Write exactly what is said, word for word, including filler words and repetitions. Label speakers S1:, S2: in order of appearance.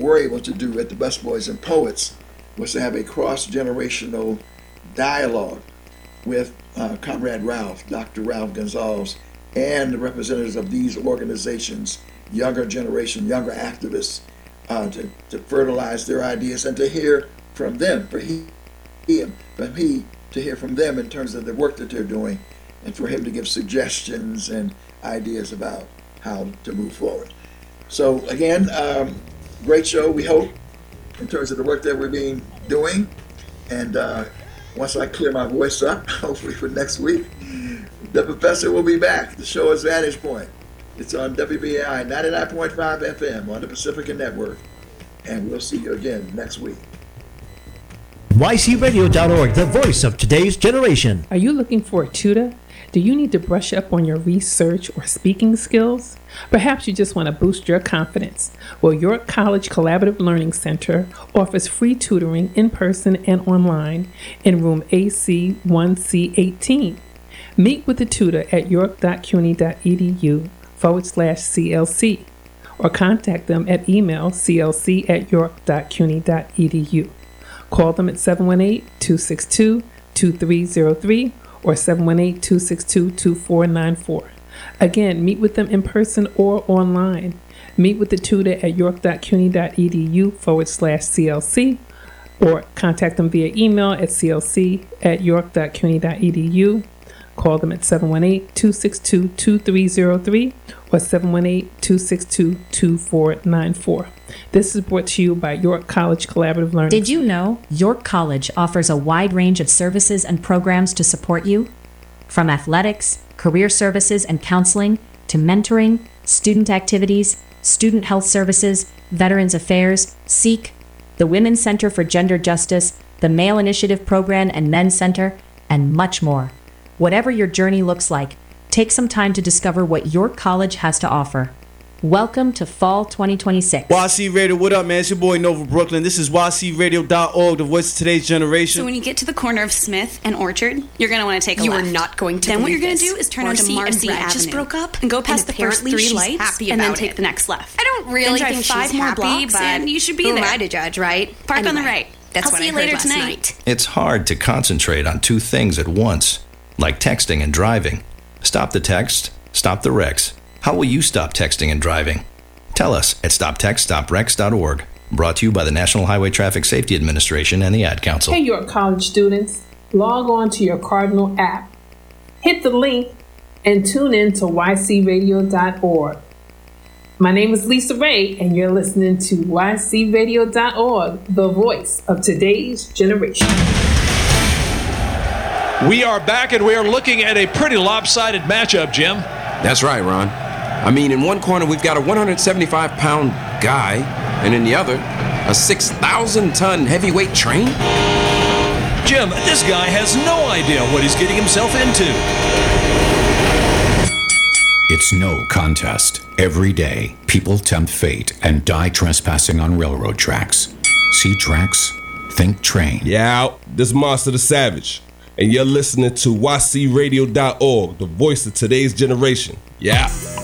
S1: were able to do at the Busboys and Poets was to have a cross-generational dialogue with uh, Comrade Ralph, Doctor Ralph Gonzalez, and the representatives of these organizations, younger generation, younger activists, uh, to, to fertilize their ideas and to hear from them, for he, him, from he, to hear from them in terms of the work that they're doing, and for him to give suggestions and ideas about how to move forward. So again, um, great show, we hope, in terms of the work that we're being doing. And uh, once I clear my voice up, hopefully for next week, the professor will be back. The show is Vantage Point. It's on W B A I ninety-nine point five F M on the Pacifica Network. And we'll see you again next week.
S2: Y C radio dot org, the voice of today's generation.
S3: Are you looking for a tutor? Do you need to brush up on your research or speaking skills? Perhaps you just want to boost your confidence. Well, York College Collaborative Learning Center offers free tutoring in person and online in room A C one C eighteen. Meet with the tutor at york.cuny.edu forward slash CLC or contact them at email clc at york.cuny.edu. Call them at seven one eight, two six two, two three zero three or seven one eight, two six two, two four nine four. Again, meet with them in person or online. Meet with the tutor at york.cuny.edu forward slash CLC or contact them via email at clc at york.cuny.edu. Call them at seven one eight, two six two, two three zero three or seven one eight, two six two, two four nine four. This is brought to you by York College Collaborative Learning.
S4: Did you know York College offers a wide range of services and programs to support you? From athletics, career services and counseling, to mentoring, student activities, student health services, Veterans Affairs, SEEK, the Women's Center for Gender Justice, the Male Initiative Program and Men's Center, and much more. Whatever your journey looks like, take some time to discover what York College has to offer. Welcome to Fall twenty twenty-six.
S5: Y C Radio, what up, man? It's your boy Nova Brooklyn. This is Y C radio dot org, the voice of today's generation.
S6: So when you get to the corner of Smith and Orchard, you're going to want to take a
S7: you
S6: left.
S7: You are not going to
S6: Then what you're going to
S7: this.
S6: do is turn
S7: Marcy
S6: onto Marcy
S7: and Brett
S6: Avenue.
S7: just broke up
S6: and go past
S7: and
S6: the first three
S7: she's
S6: lights
S7: happy
S6: and then
S7: about
S6: take
S7: it.
S6: the next left.
S7: I don't really
S6: then
S7: think
S6: drive five
S7: she's
S6: more
S7: happy,
S6: blocks
S7: but
S6: and you should be
S7: who
S6: there.
S7: am I to judge, right?
S6: Park
S7: anyway,
S6: on the right.
S7: That's
S6: I'll
S7: what
S6: see
S7: I
S6: you
S7: heard
S6: later
S7: last
S6: tonight.
S7: night.
S8: It's hard to concentrate on two things at once, like texting and driving. Stop the text, stop the wrecks. How will you stop texting and driving? Tell us at stop text stop wrecks dot org. Brought to you by the National Highway Traffic Safety Administration and the Ad Council.
S3: Hey, York College students, log on to your Cardinal app. Hit the link and tune in to Y C radio dot org. My name is Lisa Ray, and you're listening to Y C radio dot org, the voice of today's generation.
S9: We are back, and we are looking at a pretty lopsided matchup, Jim.
S10: That's right, Ron. I mean, in one corner, we've got a one hundred seventy-five pound guy, and in the other, a six thousand ton heavyweight train.
S9: Jim, this guy has no idea what he's getting himself into.
S11: It's no contest. Every day, people tempt fate and die trespassing on railroad tracks. See tracks? Think train.
S12: Yeah, this is Monster the Savage, and you're listening to Y C radio dot org, the voice of today's generation. Yeah.